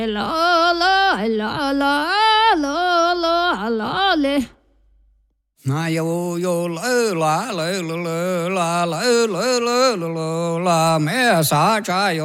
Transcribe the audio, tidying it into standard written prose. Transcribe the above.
La la la la la la la le. Na yo yo la la la la la la la la la la me sa cha yo